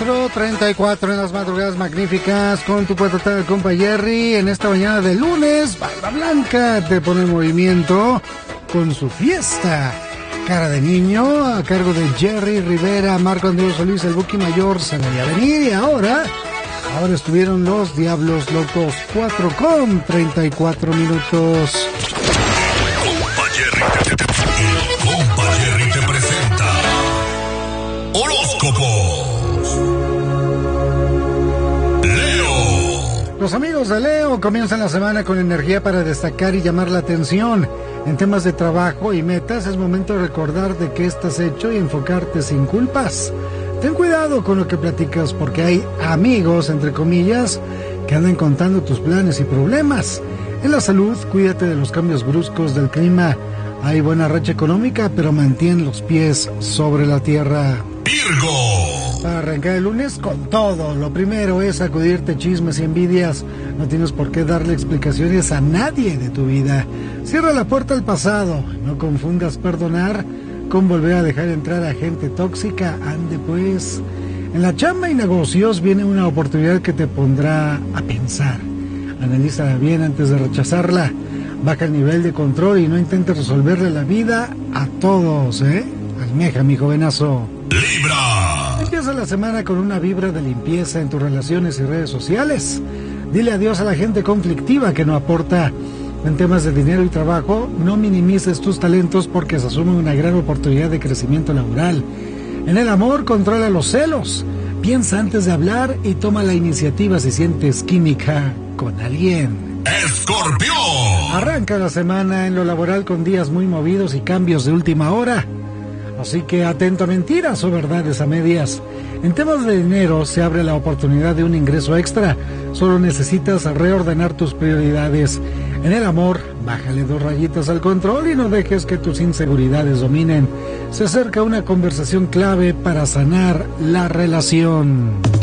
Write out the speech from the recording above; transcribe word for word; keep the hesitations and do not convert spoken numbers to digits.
cuatro treinta y cuatro en las madrugadas magníficas con tu puerta del compa Jerry. En esta mañana de lunes, Barba Blanca te pone en movimiento con su fiesta. Cara de niño, a cargo de Jerry Rivera, Marco Andrés Solís, el Buki Mayor, se veía venir. Y ahora, ahora estuvieron los Diablos Locos, cuatro con treinta y cuatro minutos. Compa Jerry te, te, te, compa Jerry te presenta Horóscopos. Leo. Los amigos de Leo comienzan la semana con energía para destacar y llamar la atención. En temas de trabajo y metas es momento de recordar de qué estás hecho y enfocarte sin culpas. Ten cuidado con lo que platicas porque hay amigos, entre comillas, que andan contando tus planes y problemas. En la salud, cuídate de los cambios bruscos del clima. Hay buena racha económica, pero mantén los pies sobre la tierra. Virgo. Para arrancar el lunes con todo. Lo primero es sacudirte chismes y envidias. No tienes por qué darle explicaciones a nadie de tu vida. Cierra la puerta al pasado. No confundas perdonar con volver a dejar entrar a gente tóxica. Ande pues. En la chamba y negocios viene una oportunidad que te pondrá a pensar. Analízala bien antes de rechazarla. Baja el nivel de control y no intentes resolverle la vida a todos, ¿eh? Almeja, mi jovenazo. Libra. Empieza la semana con una vibra de limpieza en tus relaciones y redes sociales. Dile adiós a la gente conflictiva que no aporta. En temas de dinero y trabajo, no minimices tus talentos porque se asume una gran oportunidad de crecimiento laboral. En el amor, controla los celos. Piensa antes de hablar y toma la iniciativa si sientes química con alguien. Escorpión. Arranca la semana en lo laboral con días muy movidos y cambios de última hora. Así que atento a mentiras o verdades a medias. En temas de dinero se abre la oportunidad de un ingreso extra. Solo necesitas reordenar tus prioridades. En el amor, bájale dos rayitas al control y no dejes que tus inseguridades dominen. Se acerca una conversación clave para sanar la relación.